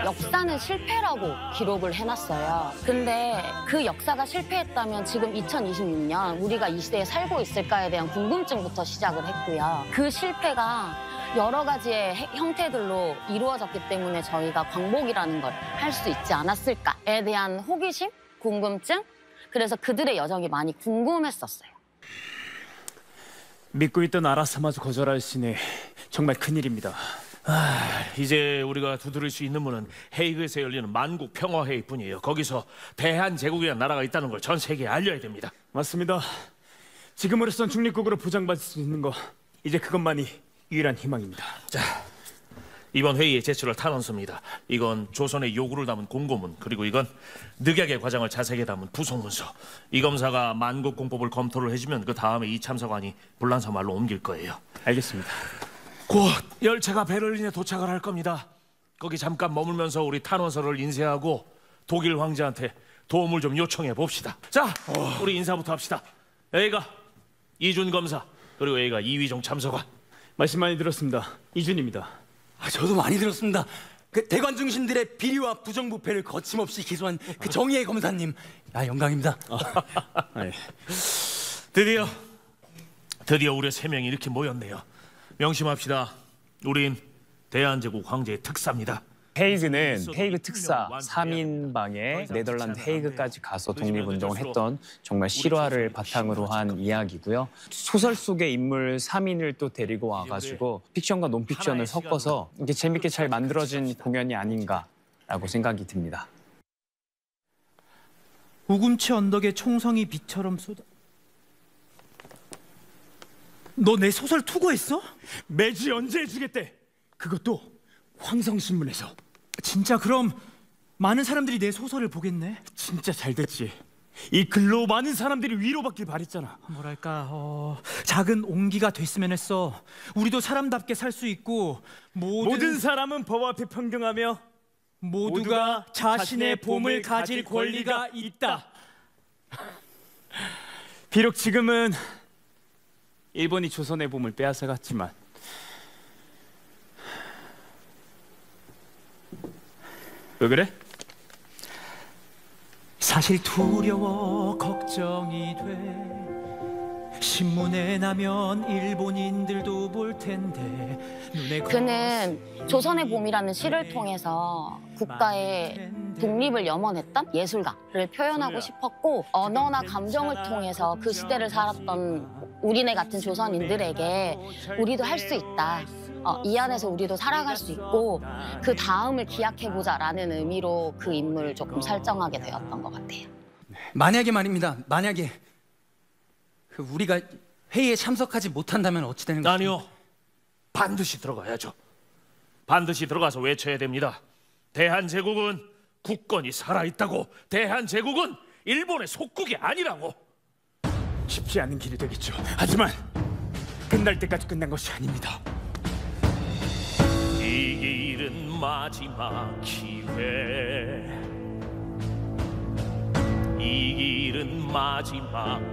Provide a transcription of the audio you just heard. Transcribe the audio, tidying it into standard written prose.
역사는 실패라고 기록을 해놨어요. 근데 그 역사가 실패했다면 지금 2026년 우리가 이 시대에 살고 있을까에 대한 궁금증부터 시작을 했고요. 그 실패가 여러 가지의 형태들로 이루어졌기 때문에 저희가 광복이라는 걸 할 수 있지 않았을까에 대한 호기심, 궁금증, 그래서 그들의 여정이 많이 궁금했었어요. 믿고 있던 아라사마도 거절하시네. 정말 큰일입니다. 이제 우리가 두드릴 수 있는 문은 헤이그에서 열리는 만국 평화회의뿐이에요. 거기서 대한제국이라는 나라가 있다는 걸 전 세계에 알려야 됩니다. 맞습니다. 지금으로선 중립국으로 보장받을 수 있는 거 이제 그것만이 유일한 희망입니다. 자, 이번 회의에 제출할 탄원서입니다. 이건 조선의 요구를 담은 공고문, 그리고 이건 늑약의 과정을 자세하게 담은 부속문서. 이 검사가 만국 공법을 검토를 해주면 그 다음에 이 참사관이 불란서 말로 옮길 거예요. 알겠습니다. 곧 열차가 베를린에 도착을 할 겁니다. 거기 잠깐 머물면서 우리 탄원서를 인쇄하고 독일 황제한테 도움을 좀 요청해 봅시다. 자, 우리 인사부터 합시다. 여기가 이준 검사, 그리고 여기가 이휘종 참서관. 말씀 많이 들었습니다. 이준입니다. 저도 많이 들었습니다. 그 대관 중신들의 비리와 부정부패를 거침없이 기소한 그 정의의 검사님, 영광입니다. 네. 드디어 우리 세 명이 이렇게 모였네요. 명심합시다. 우린 대한제국 황제의 특사입니다. 헤이그는 헤이그 특사 3인방에 네덜란드 헤이그까지 가서 독립운동을 했던 정말 실화를 바탕으로 한 이야기고요. 소설 속의 인물 3인을 또 데리고 와가지고 픽션과 논픽션을 섞어서 이게 재밌게 잘 만들어진 공연이 아닌가라고 생각이 듭니다. 우금치 언덕에 총성이 비처럼 쏟아... 너 내 소설 투고했어? 매주 언제 해주겠대? 그것도 황성신문에서. 진짜 그럼 많은 사람들이 내 소설을 보겠네? 진짜 잘 됐지. 이 글로 많은 사람들이 위로받길 바랬잖아. 뭐랄까, 작은 온기가 됐으면 했어. 우리도 사람답게 살 수 있고 모든 사람은 법 앞에 평등하며 모두가 자신의 봄을 가질 권리가 있다. 비록 지금은 일본이 조선의 봄을 빼앗아갔지만 왜 그래? 사실 두려워 걱정이 돼. 신문에 나면 일본인들도 볼 텐데 눈에 그는 조선의 봄이라는 시를 통해서 국가의 독립을 염원했던 예술가를 표현하고 싶었고, 언어나 감정을 통해서 그 시대를 살았던 우리네 같은 조선인들에게 우리도 할 수 있다, 이 안에서 우리도 살아갈 수 있고 그 다음을 기약해보자라는 의미로 그 인물을 조금 설정하게 되었던 것 같아요. 만약에 말입니다. 만약에 우리가 회의에 참석하지 못한다면 어찌 되는 거죠? 아니요, 반드시 들어가야죠. 반드시 들어가서 외쳐야 됩니다. 대한제국은 국권이 살아있다고. 대한제국은 일본의 속국이 아니라고. 쉽지 않은 길이 되겠죠. 하지만 끝날 때까지 끝난 것이 아닙니다. 이 길은 마지막 기회. 이 길은 마지막